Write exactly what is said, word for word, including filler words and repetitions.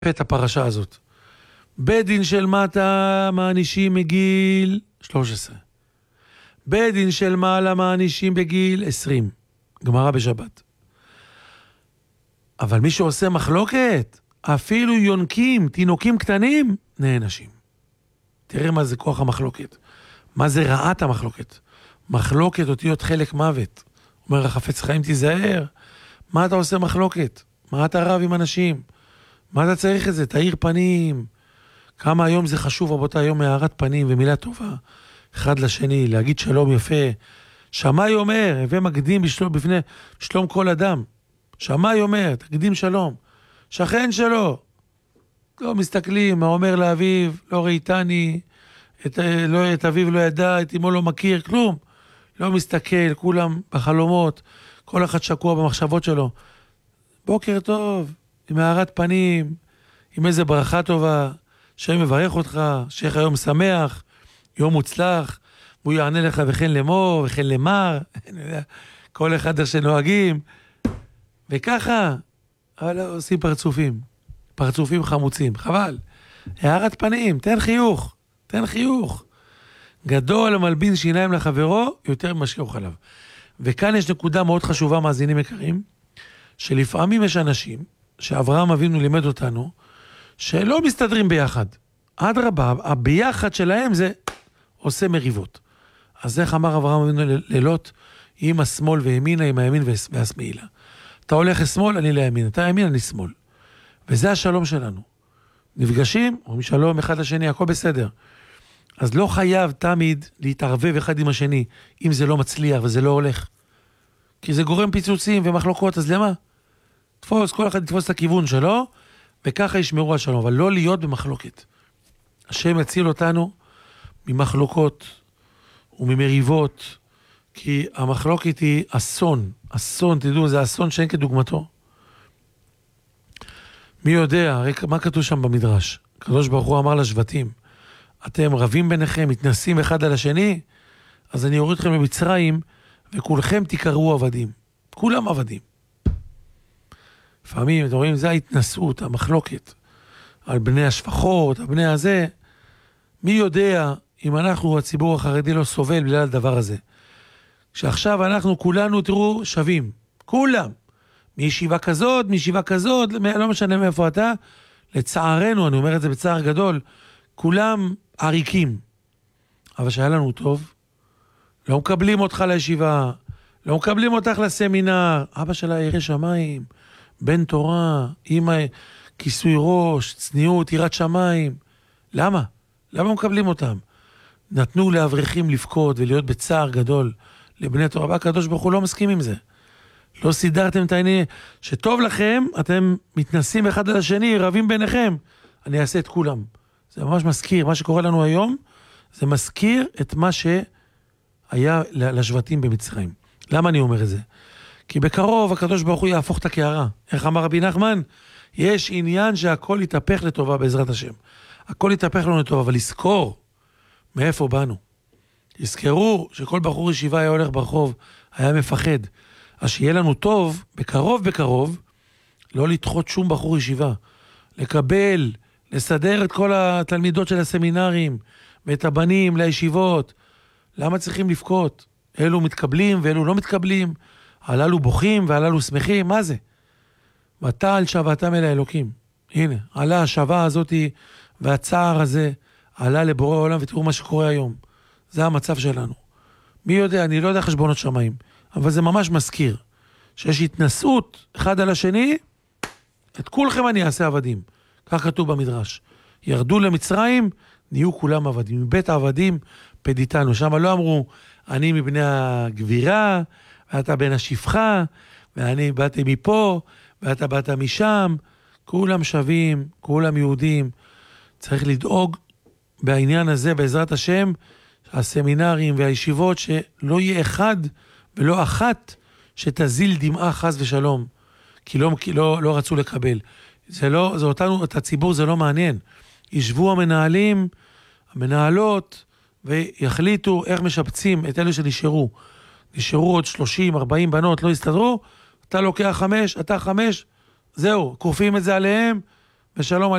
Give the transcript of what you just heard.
את הפרשה הזאת. בית דין של מטה מענישים מגיל שלוש עשרה. בית דין של מעלה מענישים בגיל עשרים. גמרא בשבת. אבל מי שעושה מחלוקת, אפילו יונקים, תינוקים קטנים, נענשים. תראה מה זה כוח המחלוקת. מה זה רעת המחלוקת. מחלוקת אותיות חלק מוות. אומר החפץ חיים תיזהר. מה אתה עושה מחלוקת? מה אתה רב עם אנשים? מה אתה צריך את זה? תאיר פנים. כמה היום זה חשוב, רבותיי, היום הערת פנים ומילה טובה. אחד לשני, להגיד שלום יפה. שמאי אומר, הווה מקדים בשלום, בפני שלום כל אדם. שמאי אומר, תקדים שלום. שכן שלו. לא מסתכלים, מה אומר לאביו, לא ראיתני, את, לא, את אביו לא ידע, את אמו לא מכיר, כלום. לא מסתכל, כולם בחלומות, כל אחד שקוע במחשבות שלו. בוקר טוב, עם הערת פנים, עם איזה ברכה טובה, שאני מברך אותך, שיהיה היום שמח, יום מוצלח, והוא יענה לך וכן לאמור, וכן למר, כל אחד איך שנוהגים, וככה, אבל עושים פרצופים, פרצופים חמוצים, חבל. הערת פנים, תן חיוך, תן חיוך. גדול המלבין שיניים לחברו, יותר ממשכוח עליו. וכאן יש נקודה מאוד חשובה, מאזינים יקרים, שלפעמים יש אנשים, שאברהם אבינו לימד אותנו, שלא מסתדרים ביחד. עד רבה, הביחד שלהם זה עושה מריבות. אז איך אמר אברהם אבינו לילות, עם השמאל וימינה, עם הימין והשמאלה. אתה הולך לשמאל, אני לימין, אתה ימין, אני שמאל. וזה השלום שלנו. נפגשים, אומרים שלום אחד לשני, הכל בסדר. אז לא חייב תמיד להתערבב אחד עם השני, אם זה לא מצליח וזה לא הולך. כי זה גורם פיצוצים ומחלוקות, אז למה? תפוס, כל אחד יתפוס את הכיוון שלו, וככה ישמרו על שלום, אבל לא להיות במחלוקת. השם יציל אותנו ממחלוקות וממריבות, כי המחלוקת היא אסון, אסון, תדעו, זה אסון שאין כדוגמתו. מי יודע, הרי מה כתוב שם במדרש? הקדוש ברוך הוא אמר לשבטים, אתם רבים ביניכם, מתנסים אחד על השני, אז אני אוריד אתכם למצרים, וכולכם תיקראו עבדים. כולם עבדים. לפעמים, אתם רואים, זה ההתנסות, המחלוקת, על בני השפחות, על בני הזה. מי יודע אם אנחנו, הציבור החרדי, לא סובל בגלל הדבר הזה. שעכשיו אנחנו כולנו, תראו, שווים. כולם. מישיבה כזאת, מישיבה כזאת, לא משנה מאיפה אתה. לצערנו, אני אומר את זה בצער גדול, כולם עריקים. אבל שהיה לנו טוב, לא מקבלים אותך לישיבה, לא מקבלים אותך לסמינר. אבא שלה ירא שמיים, בן תורה, אמא, כיסוי ראש, צניעות, יראת שמיים. למה? למה מקבלים אותם? נתנו לאברכים לבכות ולהיות בצער גדול לבני תורה. והקדוש ברוך הוא לא מסכים עם זה. לא סידרתם את העניין. שטוב לכם, אתם מתנסים אחד על השני, רבים ביניכם. אני אעשה את כולם. זה ממש מזכיר, מה שקורה לנו היום, זה מזכיר את מה שהיה לשבטים במצרים. למה אני אומר את זה? כי בקרוב הקדוש ברוך הוא יהפוך את הקערה. איך אמר רבי נחמן? יש עניין שהכל יתהפך לטובה בעזרת השם. הכל יתהפך לנו לטובה, אבל לזכור מאיפה באנו. תזכרו שכל בחור ישיבה היה הולך ברחוב, היה מפחד. אז שיהיה לנו טוב, בקרוב בקרוב, לא לדחות שום בחור ישיבה. לקבל, לסדר את כל התלמידות של הסמינרים, ואת הבנים לישיבות. למה צריכים לבכות? אלו מתקבלים ואלו לא מתקבלים. הללו בוכים והללו שמחים. מה זה? ותעל שבתם אל האלוקים. הנה, עלה השווה הזאת והצער הזה, עלה לבורא העולם, ותראו מה שקורה היום. זה המצב שלנו. מי יודע? אני לא יודע חשבונות שמיים, אבל זה ממש מזכיר, שיש התנסות אחד על השני, את כולכם אני אעשה עבדים. כך כתוב במדרש. ירדו למצרים, נהיו כולם עבדים. מבית העבדים פדיתנו. שם לא אמרו, אני מבני הגבירה, ואתה בן השפחה, ואני באתי מפה, ואתה באת משם. כולם שווים, כולם יהודים. צריך לדאוג בעניין הזה, בעזרת השם, הסמינרים והישיבות, שלא יהיה אחד ולא אחת שתזיל דמעה חס ושלום, כי לא, כי לא, לא רצו לקבל. זה לא, זה אותנו, את הציבור זה לא מעניין. ישבו המנהלים, המנהלות, ויחליטו איך משפצים את אלה שנשארו. נשארו עוד שלושים ארבעים בנות, לא הסתדרו, אתה לוקח חמש, אתה חמש, זהו, קופים את זה עליהם, ושלום.